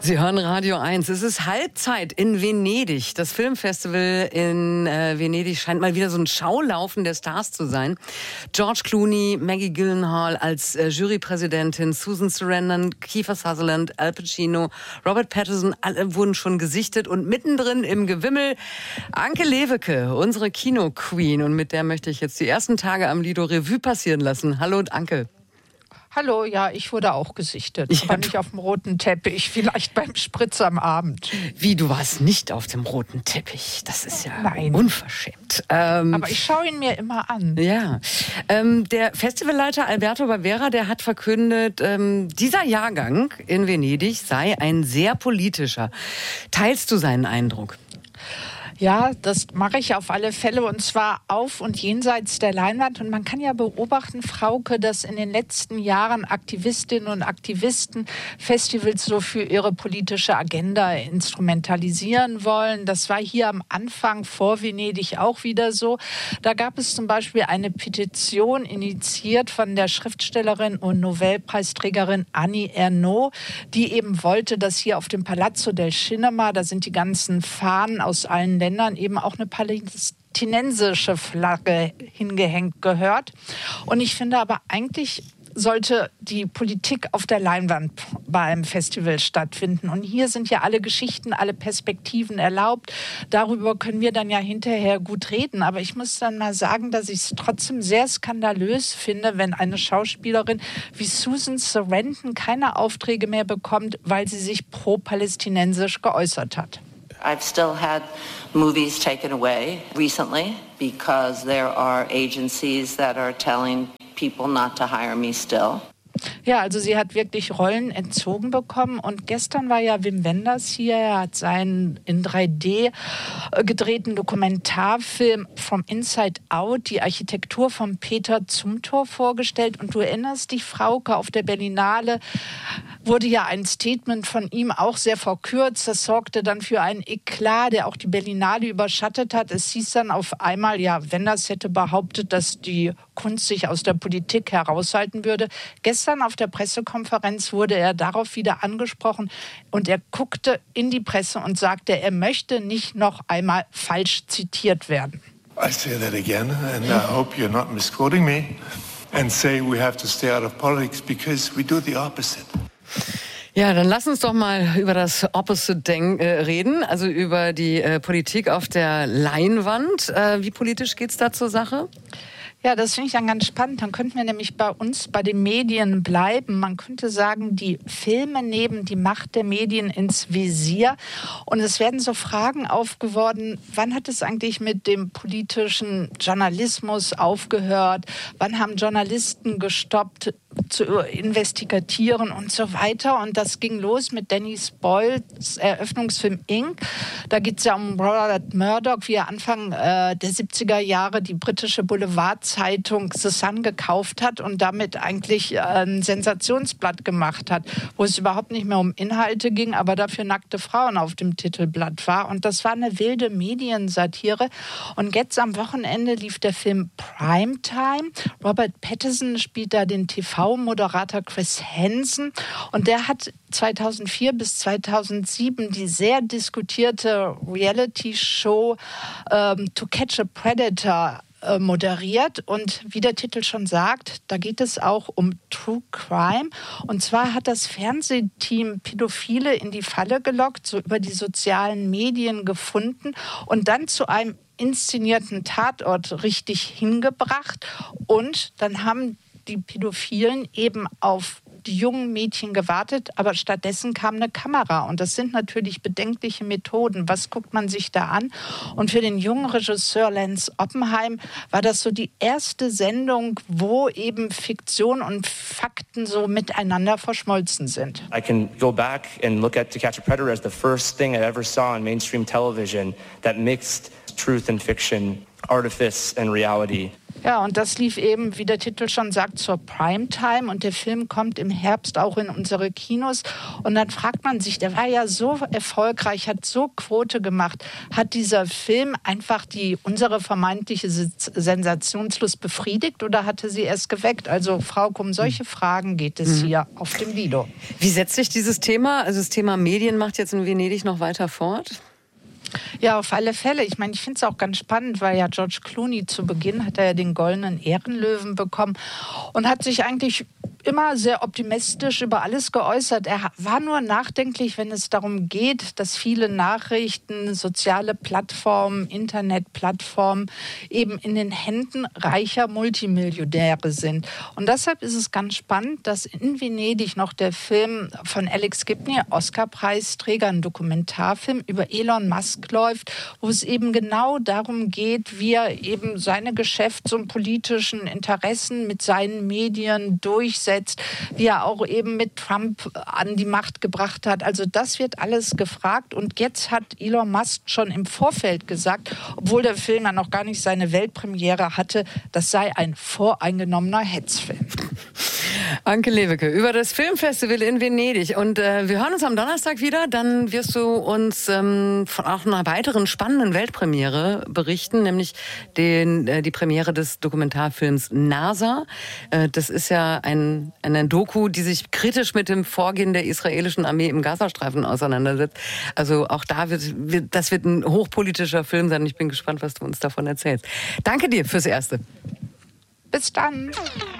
Sie hören Radio 1. Es ist Halbzeit in Venedig. Das Filmfestival in Venedig scheint mal wieder so ein Schaulaufen der Stars zu sein. George Clooney, Maggie Gyllenhaal als Jurypräsidentin, Susan Sarandon, Kiefer Sutherland, Al Pacino, Robert Pattinson, alle wurden schon gesichtet. Und mittendrin im Gewimmel Anke Lewicke, unsere Kino-Queen. Und mit der möchte ich jetzt die ersten Tage am Lido Revue passieren lassen. Hallo Anke. Hallo, ja, ich wurde auch gesichtet, aber nicht auf dem roten Teppich, vielleicht beim Spritz am Abend. Wie, du warst nicht auf dem roten Teppich? Das ist ja unverschämt. Aber ich schaue ihn mir immer an. Ja, der Festivalleiter Alberto Barbera, der hat verkündet, dieser Jahrgang in Venedig sei ein sehr politischer. Teilst du seinen Eindruck? Ja, das mache ich auf alle Fälle, und zwar auf und jenseits der Leinwand. Und man kann ja beobachten, Frauke, dass in den letzten Jahren Aktivistinnen und Aktivisten Festivals so für ihre politische Agenda instrumentalisieren wollen. Das war hier am Anfang vor Venedig auch wieder so. Da gab es zum Beispiel eine Petition, initiiert von der Schriftstellerin und Nobelpreisträgerin Annie Ernaux, die eben wollte, dass hier auf dem Palazzo del Cinema, da sind die ganzen Fahnen aus allen Ländern, eben auch eine palästinensische Flagge hingehängt gehört. Und ich finde aber, eigentlich sollte die Politik auf der Leinwand bei einem Festival stattfinden. Und hier sind ja alle Geschichten, alle Perspektiven erlaubt. Darüber können wir dann ja hinterher gut reden. Aber ich muss dann mal sagen, dass ich es trotzdem sehr skandalös finde, wenn eine Schauspielerin wie Susan Sarandon keine Aufträge mehr bekommt, weil sie sich pro-palästinensisch geäußert hat. I've still had movies taken away recently because there are agencies that are telling people not to hire me still. Ja, also sie hat wirklich Rollen entzogen bekommen. Und gestern war ja Wim Wenders hier. Er hat seinen in 3D gedrehten Dokumentarfilm From Inside Out, die Architektur von Peter Zumthor, vorgestellt. Und du erinnerst dich, Frauke, auf der Berlinale wurde ja ein Statement von ihm auch sehr verkürzt. Das sorgte dann für einen Eklat, der auch die Berlinale überschattet hat. Es hieß dann auf einmal, ja, Wenders hätte behauptet, dass die Kunst sich aus der Politik heraushalten würde. Gestern auf der Pressekonferenz wurde er darauf wieder angesprochen und er guckte in die Presse und sagte, er möchte nicht noch einmal falsch zitiert werden. I say that again and I hope you're not misquoting me and say we have to stay out of politics because we do the opposite. Ja, dann lass uns doch mal über das Opposite reden, also über die Politik auf der Leinwand. Wie politisch geht's da zur Sache? Ja, das finde ich dann ganz spannend. Dann könnten wir nämlich bei uns bei den Medien bleiben. Man könnte sagen, die Filme nehmen die Macht der Medien ins Visier. Und es werden so Fragen aufgeworfen, wann hat es eigentlich mit dem politischen Journalismus aufgehört? Wann haben Journalisten gestoppt zu investigatieren und so weiter. Und das ging los mit Dennis Boyles Eröffnungsfilm Ink. Da geht es ja um Rupert Murdoch, wie er Anfang der 70er Jahre die britische Boulevardzeitung The Sun gekauft hat und damit eigentlich ein Sensationsblatt gemacht hat, wo es überhaupt nicht mehr um Inhalte ging, aber dafür nackte Frauen auf dem Titelblatt war. Und das war eine wilde Mediensatire. Und jetzt am Wochenende lief der Film Primetime. Robert Pattinson spielt da den TV-Moderator Chris Hansen und der hat 2004 bis 2007 die sehr diskutierte Reality-Show To Catch a Predator moderiert. Und wie der Titel schon sagt, da geht es auch um True Crime. Und zwar hat das Fernsehteam Pädophile in die Falle gelockt, so über die sozialen Medien gefunden und dann zu einem inszenierten Tatort richtig hingebracht. Und dann haben die Pädophilen eben auf die jungen Mädchen gewartet, aber stattdessen kam eine Kamera. Und das sind natürlich bedenkliche Methoden. Was guckt man sich da an? Und für den jungen Regisseur Lance Oppenheim war das so die erste Sendung, wo eben Fiktion und Fakten so miteinander verschmolzen sind. I can go back and look at To Catch a Predator as the first thing I ever saw on mainstream television that mixed truth and fiction artifice and reality. Ja, und das lief eben, wie der Titel schon sagt, zur Primetime. Und der Film kommt im Herbst auch in unsere Kinos. Und dann fragt man sich, der war ja so erfolgreich, hat so Quote gemacht. Hat dieser Film einfach unsere vermeintliche Sensationslust befriedigt oder hatte sie erst geweckt? Also, Frauke, um solche Fragen geht es hier auf dem Lido. Wie setzt sich dieses Thema, also das Thema Medien, macht jetzt in Venedig noch weiter fort? Ja, auf alle Fälle. Ich meine, ich finde es auch ganz spannend, weil ja George Clooney zu Beginn hat er ja den Goldenen Ehrenlöwen bekommen und hat sich eigentlich immer sehr optimistisch über alles geäußert. Er war nur nachdenklich, wenn es darum geht, dass viele Nachrichten, soziale Plattformen, Internetplattformen eben in den Händen reicher Multimillionäre sind. Und deshalb ist es ganz spannend, dass in Venedig noch der Film von Alex Gibney, Oscar-Preisträger, ein Dokumentarfilm über Elon Musk läuft, wo es eben genau darum geht, wie er eben seine Geschäfts- und politischen Interessen mit seinen Medien durchsetzt, wie er auch eben mit Trump an die Macht gebracht hat. Also das wird alles gefragt. Und jetzt hat Elon Musk schon im Vorfeld gesagt, obwohl der Film ja noch gar nicht seine Weltpremiere hatte, das sei ein voreingenommener Hetzfilm. Anke Lewicke über das Filmfestival in Venedig. Und wir hören uns am Donnerstag wieder. Dann wirst du uns von auch einer weiteren spannenden Weltpremiere berichten, nämlich die Premiere des Dokumentarfilms NASA. Das ist ja eine Doku, die sich kritisch mit dem Vorgehen der israelischen Armee im Gazastreifen auseinandersetzt. Also auch das wird ein hochpolitischer Film sein. Ich bin gespannt, was du uns davon erzählst. Danke dir fürs Erste. Bis dann.